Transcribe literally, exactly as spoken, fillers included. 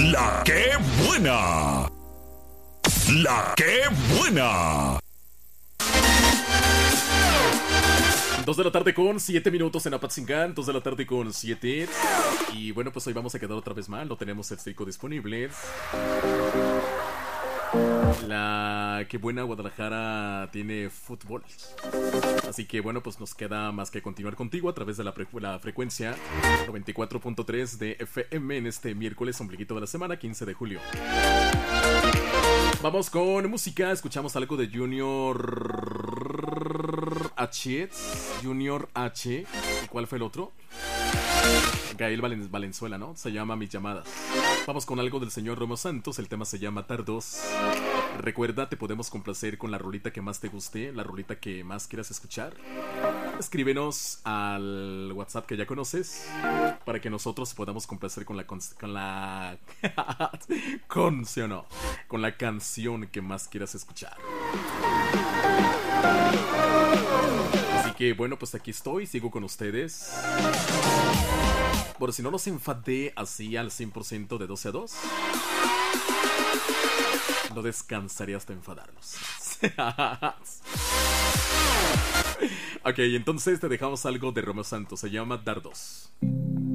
La que buena. La que buena. Dos de la tarde con siete minutos en Apatzingán. Dos de la tarde con siete. Y bueno, pues hoy vamos a quedar otra vez mal. No tenemos el Seiko disponible. La que buena Guadalajara tiene fútbol. Así que bueno, pues nos queda más que continuar contigo a través de la, la frecuencia noventa y cuatro punto tres de F M en este miércoles, ombliguito de la semana, quince de julio. Vamos con música. Escuchamos algo de Junior H. Junior H. ¿Y cuál fue el otro? Gael Valen- Valenzuela, ¿no? Se llama Mis Llamadas. Vamos con algo del señor Romeo Santos. El tema se llama Tardos. Recuerda, te podemos complacer con la rolita que más te guste, la rolita que más quieras escuchar. Escríbenos al WhatsApp que ya conoces para que nosotros podamos complacer con la con, con la con ¿sí o no? Con la canción que más quieras escuchar. Así que bueno, pues aquí estoy, sigo con ustedes. Por si no los enfadé así al cien por ciento de doce a dos, no descansaré hasta enfadarlos. Ok, entonces te dejamos algo de Romeo Santos. Se llama Dardos.